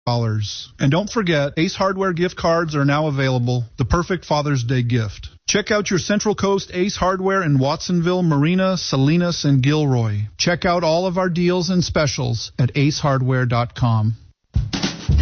And don't forget, Ace Hardware gift cards are now available, the perfect Father's Day gift. Check out your Central Coast Ace Hardware in Watsonville, Marina, Salinas, and Gilroy. Check out all of our deals and specials at acehardware.com.